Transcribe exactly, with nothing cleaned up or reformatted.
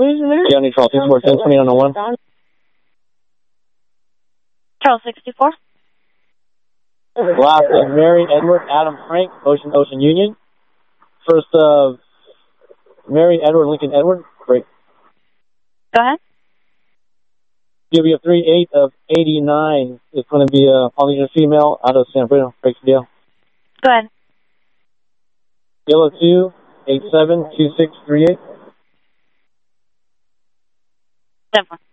County Charles sixty-four, ten twenty on oh one. Charles sixty-four. Last of Mary, Edward, Adam, Frank, Ocean, Ocean Union. First of Mary, Edward, Lincoln, Edward. Break. Go ahead. You'll be a three eight of eighty-nine. It's going to be a Polynesian female out of San Bruno. Break the deal. Go ahead. Yellow two, eight seven, two six three eight. Seven.